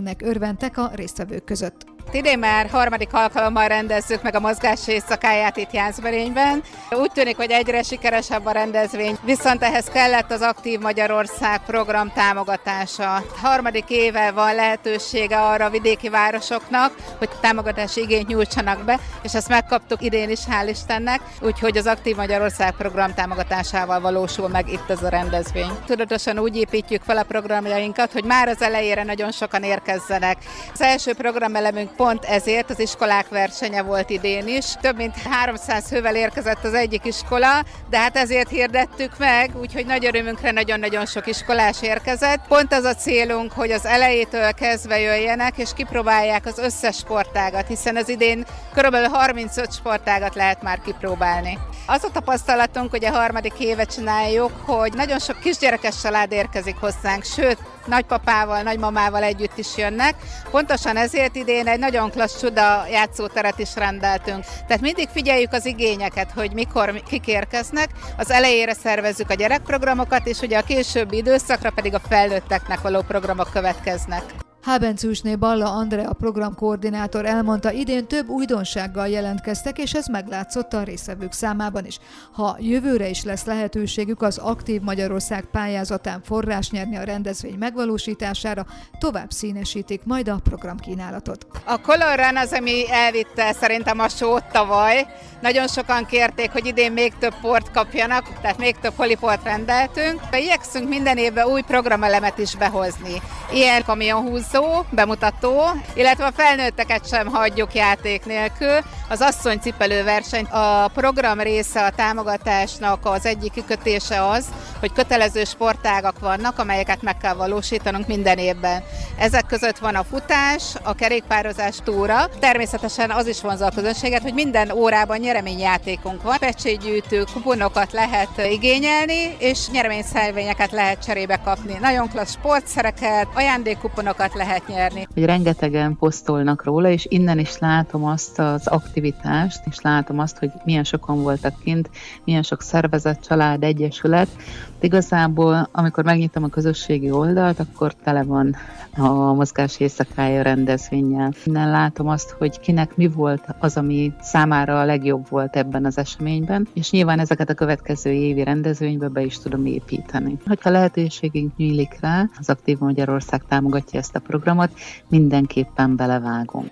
sikernek örventek a résztvevők között. Idén már harmadik alkalommal rendezzük meg a mozgás éjszakáját itt Jászberényben. Úgy tűnik, hogy egyre sikeresebb a rendezvény, viszont ehhez kellett az Aktív Magyarország program támogatása. Harmadik éve van lehetősége arra a vidéki városoknak, hogy támogatási igényt nyújtsanak be, és ezt megkaptuk idén is, hál' Istennek, úgyhogy az Aktív Magyarország program támogatásával valósul meg itt ez a rendezvény. Tudatosan úgy építjük fel a programjainkat, hogy már az elejére nagyon sokan érkezzenek. Az első programelemünk pont ezért az iskolák versenye volt idén is. Több mint 300 fővel érkezett az egyik iskola, de hát ezért hirdettük meg, úgyhogy nagy örömünkre nagyon-nagyon sok iskolás érkezett. Pont az a célunk, hogy az elejétől kezdve jöjjenek, és kipróbálják az összes sportágat, hiszen az idén körülbelül 35 sportágat lehet már kipróbálni. Az a tapasztalatunk, hogy a harmadik éve csináljuk, hogy nagyon sok kisgyerekes család érkezik hozzánk, sőt, nagypapával, nagymamával együtt is jönnek. Pontosan ezért idén egy nagyon klassz csuda játszóteret is rendeltünk. Tehát mindig figyeljük az igényeket, hogy mikor kik érkeznek. Az elejére szervezzük a gyerekprogramokat, és ugye a későbbi időszakra pedig a felnőtteknek való programok következnek. Hábencűsné Balla Andrea programkoordinátor elmondta, idén több újdonsággal jelentkeztek, és ez meglátszott a résztvevők számában is. Ha jövőre is lesz lehetőségük az Aktív Magyarország pályázatán forrás nyerni a rendezvény megvalósítására, tovább színesítik majd a programkínálatot. A Color Run az, ami elvitte szerintem a sót tavaly. Nagyon sokan kérték, hogy idén még több port kapjanak, tehát még több holiport rendeltünk. Igyekszünk minden évben új programelemet is behozni. Ilyen kamionhúzó, bemutató, illetve a felnőtteket sem hagyjuk játék nélkül. Az asszonycipelőverseny, a program része a támogatásnak az egyik kikötése az, hogy kötelező sportágak vannak, amelyeket meg kell valósítanunk minden évben. Ezek között van a futás, a kerékpározás, túra. Természetesen az is vonzza a közönséget, hogy minden órában nyereményjátékunk van. Pecsétgyűjtő kuponokat lehet igényelni, és nyereményszervényeket lehet cserébe kapni. Nagyon klassz sportszereket, ajándékkuponokat lehet nyerni. Hogy rengetegen posztolnak róla, és innen is látom azt az aktivitást, és látom azt, hogy milyen sokan voltak kint, milyen sok szervezet, család, egyesület. Igazából, amikor megnyitom a közösségi oldalt, akkor tele van a mozgás éjszakája rendezvénnyel. Innen látom azt, hogy kinek mi volt az, ami számára a legjobb volt ebben az eseményben, és nyilván ezeket a következő évi rendezvénybe be is tudom építeni. Hogyha lehetőségünk nyílik rá, az Aktív Magyarország támogatja ezt a programot, mindenképpen belevágunk.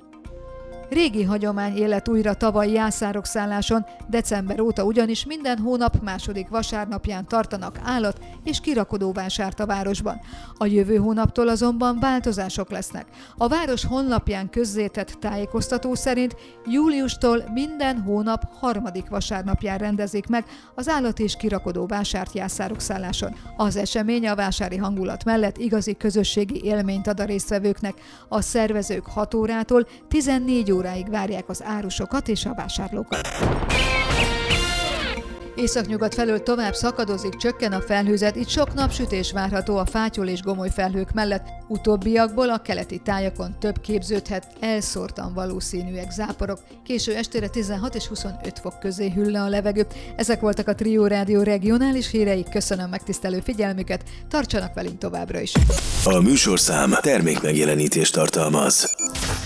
Régi hagyomány élet újra tavaly Jászárokszálláson, december óta ugyanis minden hónap második vasárnapján tartanak állat- és kirakodóvásárt a városban. A jövő hónaptól azonban változások lesznek. A város honlapján közzétett tájékoztató szerint júliustól minden hónap harmadik vasárnapján rendezik meg az állat- és kirakodóvásárt Jászárokszálláson. Az esemény a vásári hangulat mellett igazi közösségi élményt ad a résztvevőknek. A szervezők 6 órától 14 óráig várják az árusokat és a vásárlókat. Északnyugat felől tovább szakadozik, csökken a felhőzet, itt sok napsütés várható a fátyol és gomoly felhők mellett. Utóbbiakból a keleti tájakon több képződhet, elszórtan valószínűek záporok. Késő estére 16 és 25 fok közé hűl le a levegő. Ezek voltak a Trio Rádió regionális hírei, köszönöm megtisztelő figyelmüket, tartsanak velünk továbbra is. A műsorszám termékmegjelenítést tartalmaz.